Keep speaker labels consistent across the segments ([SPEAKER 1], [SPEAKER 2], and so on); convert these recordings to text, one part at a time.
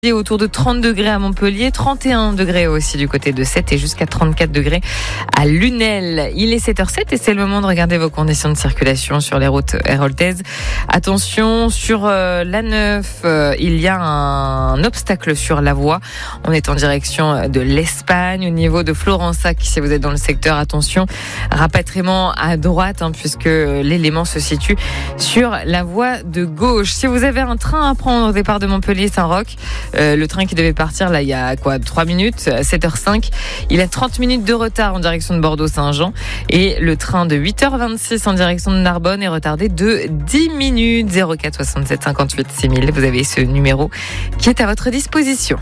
[SPEAKER 1] Et autour de 30 degrés à Montpellier, 31 degrés aussi du côté de Sète et jusqu'à 34 degrés à Lunel. Il est 7h07 et c'est le moment de regarder vos conditions de circulation sur les routes héroltaises. Attention, sur la 9, il y a un obstacle sur la voie. On est en direction de l'Espagne, au niveau de Florensac. Si vous êtes dans le secteur, attention, rapatriement à droite, puisque l'élément se situe sur la voie de gauche. Si vous avez un train à prendre au départ de Montpellier-Saint-Roch, le train qui devait partir là il y a 3 minutes, 7h05, il a 30 minutes de retard en direction de Bordeaux-Saint-Jean et le train de 8h26 en direction de Narbonne est retardé de 10 minutes. 04 67 58 6000, vous avez ce numéro qui est à votre disposition.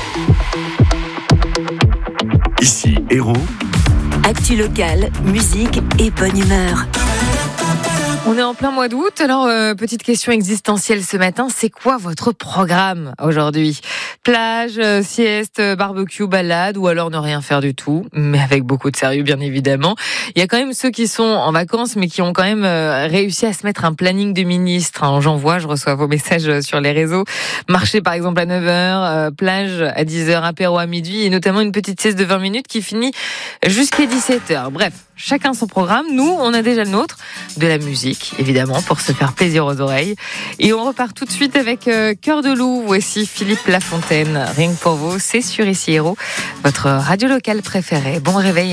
[SPEAKER 2] Ici Héros.
[SPEAKER 3] Actu locale, musique et bonne humeur.
[SPEAKER 1] On est en plein mois d'août, alors petite question existentielle ce matin, c'est quoi votre programme aujourd'hui ? Plage, sieste, barbecue, balade ou alors ne rien faire du tout, mais avec beaucoup de sérieux bien évidemment. Il y a quand même ceux qui sont en vacances mais qui ont quand même réussi à se mettre un planning de ministre. J'en vois, je reçois vos messages sur les réseaux. Marché par exemple à 9h, plage à 10h, apéro à midi et notamment une petite sieste de 20 minutes qui finit jusqu'à 17h. Bref, chacun son programme. Nous, on a déjà le nôtre, de la musique, évidemment, pour se faire plaisir aux oreilles. Et on repart tout de suite avec Cœur de loup. Voici Philippe Lafontaine. Rien que pour vous, c'est sur Ici Héros, votre radio locale préférée. Bon réveil.